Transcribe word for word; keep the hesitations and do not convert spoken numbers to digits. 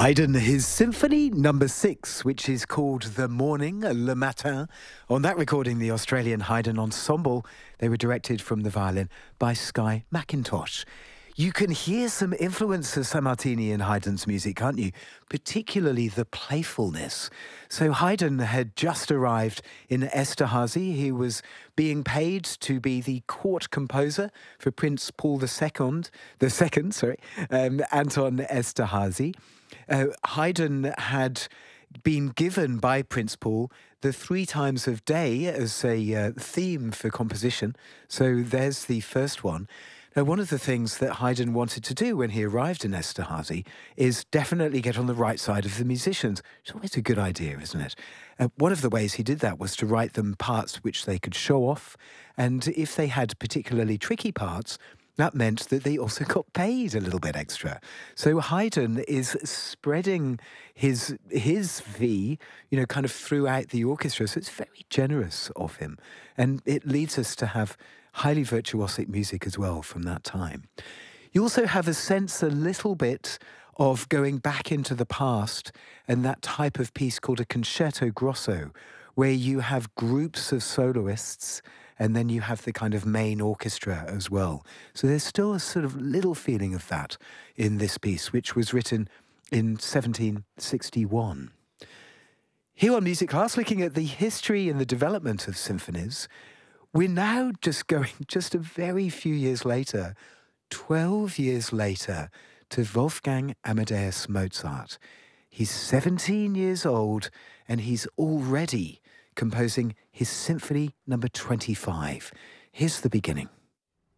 Haydn, his Symphony Number Six, which is called The Morning, Le Matin. On that recording, the Australian Haydn Ensemble, they were directed from the violin by Sky Mackintosh. You can hear some influence of Sammartini in Haydn's music, can't you? Particularly the playfulness. So Haydn had just arrived in Esterhazy. He was being paid to be the court composer for Prince Paul the Second, the second, sorry, um, Anton Esterhazy. Uh, Haydn had been given by Prince Paul the three times of day as a uh, theme for composition. So there's the first one. Now, one of the things that Haydn wanted to do when he arrived in Esterhazy is definitely get on the right side of the musicians. It's always a good idea, isn't it? Uh, one of the ways he did that was to write them parts which they could show off. And if they had particularly tricky parts, that meant that they also got paid a little bit extra. So Haydn is spreading his his fee, you know, kind of throughout the orchestra. So it's very generous of him. And it leads us to have highly virtuosic music as well from that time. You also have a sense a little bit of going back into the past and that type of piece called a concerto grosso, where you have groups of soloists and then you have the kind of main orchestra as well. So there's still a sort of little feeling of that in this piece, which was written in seventeen sixty-one. Here on Music Class, looking at the history and the development of symphonies, we're now just going just a very few years later, twelve years later, to Wolfgang Amadeus Mozart. He's seventeen years old and he's already composing his Symphony Number twenty-five. Here's the beginning.